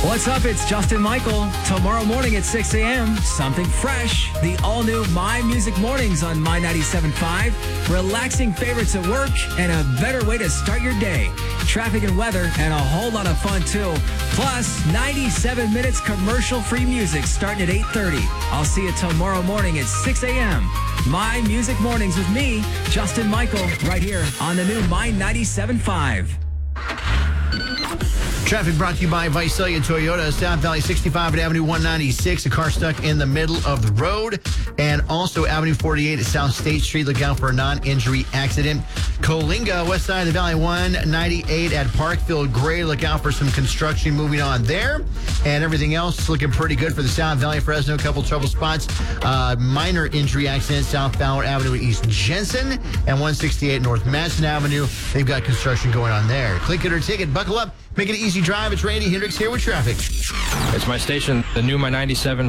What's up? It's Justin Michael. Tomorrow morning at 6 a.m., something fresh. The all-new My Music Mornings on My 97.5. Relaxing favorites at work and a better way to start your day. Traffic and weather and a whole lot of fun, too. Plus, 97 minutes commercial-free music starting at 8:30. I'll see you tomorrow morning at 6 a.m. My Music Mornings with me, Justin Michael, right here on the new My 97.5. Traffic brought to you by Visalia Toyota, South Valley 65 at Avenue 196. A car stuck in the middle of the road. And also Avenue 48 at South State Street. Look out for a non-injury accident. Coalinga, west side of the Valley 198 at Parkfield Gray. Look out for some construction moving on there. And everything else is looking pretty good for the South Valley Fresno. A couple trouble spots. Minor injury accident, southbound Avenue East Jensen and 168 North Madison Avenue. They've got construction going on there. Click it or ticket. Buckle up. Make it an easy drive. It's Randy Hendricks here with traffic. It's my station, the new My 97.